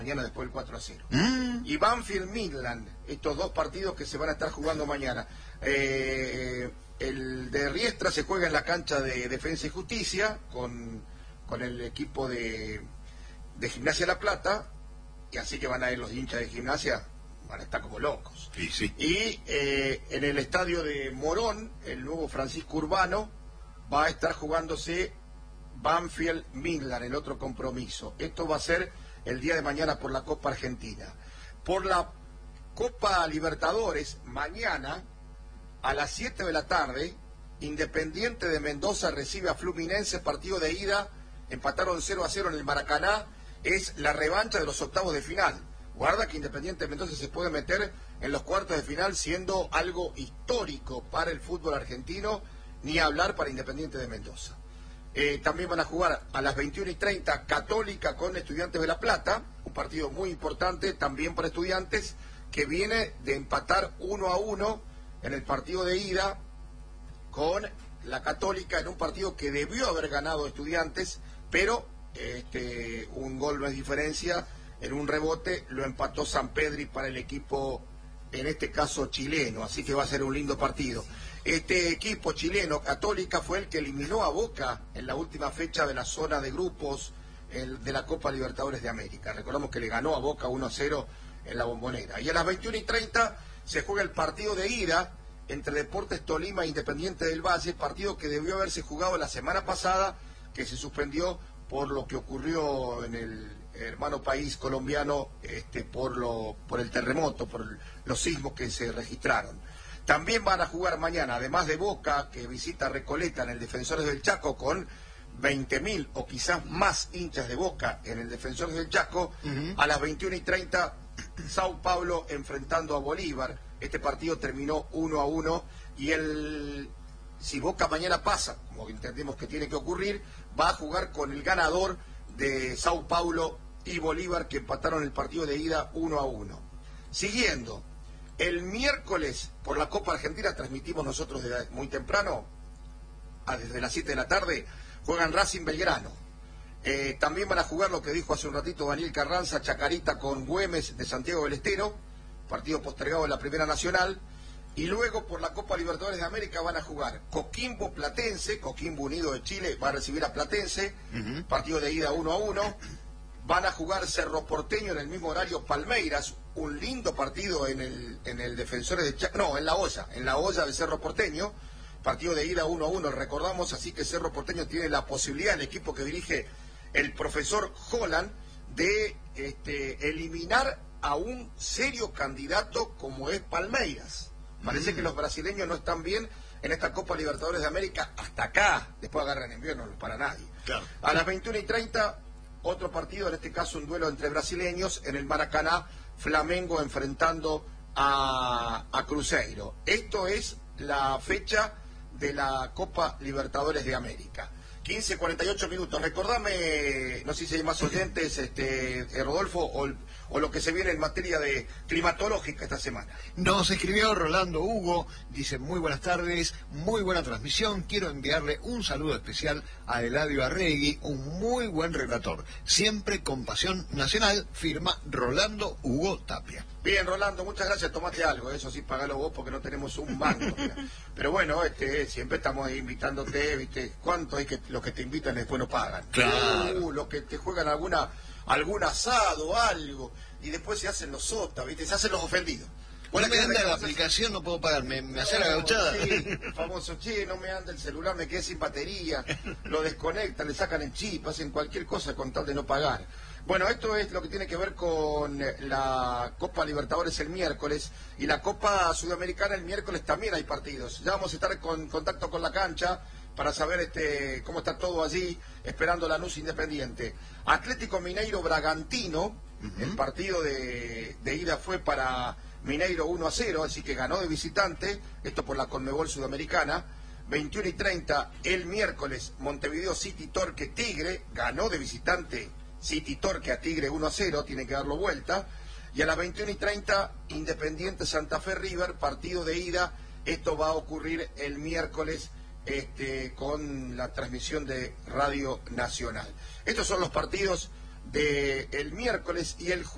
mañana después del 4-0. Y Banfield-Midland, estos dos partidos que se van a estar jugando mañana. El de Riestra se juega en la cancha de Defensa y Justicia con el equipo de Gimnasia La Plata, y así que van a ir los hinchas de Gimnasia, van a estar como locos. Sí. Y en el estadio de Morón, el nuevo Francisco Urbano, va a estar jugándose Banfield-Midland, el otro compromiso. Esto va a ser el día de mañana por la Copa Argentina. Por la Copa Libertadores, mañana a las 7 de la tarde, Independiente de Mendoza recibe a Fluminense, partido de ida, empataron 0-0 en el Maracaná, es la revancha de los octavos de final. Guarda que Independiente de Mendoza se puede meter en los cuartos de final, siendo algo histórico para el fútbol argentino, ni hablar para Independiente de Mendoza. También van a jugar a las 21:30 Católica con Estudiantes de La Plata, un partido muy importante también para Estudiantes, que viene de empatar 1-1 en el partido de ida con la Católica, en un partido que debió haber ganado Estudiantes, pero un gol no es diferencia, en un rebote lo empató Sampedri para el equipo, en este caso chileno, así que va a ser un lindo partido. Este equipo chileno, Católica, fue el que eliminó a Boca en la última fecha de la zona de grupos de la Copa Libertadores de América. Recordamos que le ganó a Boca 1-0 en la Bombonera. Y a las 21:30 se juega el partido de ida entre Deportes Tolima e Independiente del Valle, partido que debió haberse jugado la semana pasada, que se suspendió por lo que ocurrió en el hermano país colombiano, por el terremoto, por los sismos que se registraron. También van a jugar mañana, además de Boca, que visita Recoleta en el Defensores del Chaco, con 20.000 o quizás más hinchas de Boca en el Defensores del Chaco. A las 21:30 Sao Paulo enfrentando a Bolívar. Este partido terminó 1-1 y si Boca mañana pasa, como entendemos que tiene que ocurrir, va a jugar con el ganador de Sao Paulo y Bolívar, que empataron el partido de ida 1-1. Siguiendo, el miércoles por la Copa Argentina transmitimos nosotros desde muy temprano, desde las 7 de la tarde, juegan Racing Belgrano. También van a jugar lo que dijo hace un ratito Daniel Carranza, Chacarita con Güemes de Santiago del Estero, partido postergado en la Primera Nacional. Y luego por la Copa Libertadores de América van a jugar Coquimbo Platense, Coquimbo Unido de Chile va a recibir a Platense, partido de ida 1-1. Van a jugar Cerro Porteño en el mismo horario Palmeiras, un lindo partido en el Defensores de Chaco, no, en la olla de Cerro Porteño, partido de ida 1-1, recordamos, así que Cerro Porteño tiene la posibilidad, el equipo que dirige el profesor Holland, de eliminar a un serio candidato como es Palmeiras. Parece que los brasileños no están bien en esta Copa Libertadores de América hasta acá, después agarran envío, no para nadie. Claro. A las 21:30 otro partido, en este caso un duelo entre brasileños en el Maracaná, Flamengo enfrentando a Cruzeiro. Esto es la fecha de la Copa Libertadores de América. 15:48 minutos. Recordame, no sé si hay más oyentes, Rodolfo, o lo que se viene en materia de climatológica esta semana. Nos escribió Rolando Hugo, dice: muy buenas tardes, muy buena transmisión, quiero enviarle un saludo especial a Eladio Arregui, un muy buen relator, siempre con pasión nacional, firma Rolando Hugo Tapia. Bien, Rolando, muchas gracias, tomate algo, eso sí, pagalo vos porque no tenemos un mango. Pero bueno, siempre estamos ahí invitándote, ¿viste? ¿Cuánto hay que los que te invitan después no pagan? Claro. Los que te juegan algún asado, algo, y después se hacen los sotas, ¿viste? Se hacen los ofendidos. No me anda la aplicación, no puedo pagar, me hace la gauchada. Sí, el famoso, no me anda el celular, me quedé sin batería, lo desconectan, le sacan el chip, hacen cualquier cosa con tal de no pagar. Bueno, esto es lo que tiene que ver con la Copa Libertadores el miércoles, y la Copa Sudamericana el miércoles también hay partidos. Ya vamos a estar en contacto con la cancha para saber cómo está todo allí, esperando Lanús Independiente. Atlético Mineiro Bragantino, el partido de ida fue para Mineiro 1-0, así que ganó de visitante, esto por la Conmebol Sudamericana. 21:30 el miércoles, Montevideo City Torque Tigre, ganó de visitante City Torque a Tigre 1-0, tiene que darlo vuelta. Y a las 21:30 Independiente Santa Fe River, partido de ida, esto va a ocurrir el miércoles con la transmisión de Radio Nacional. Estos son los partidos del miércoles, y el jueves